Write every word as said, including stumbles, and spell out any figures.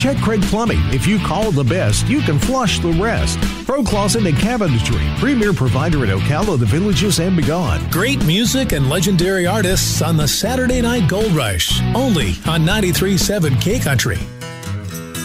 Check Craig Plumbing. If you call the best, you can flush the rest. Pro Closet and Cabinetry, premier provider in Ocala, the Villages, and beyond. Great music and legendary artists on the Saturday Night Gold Rush, only on ninety-three point seven K Country.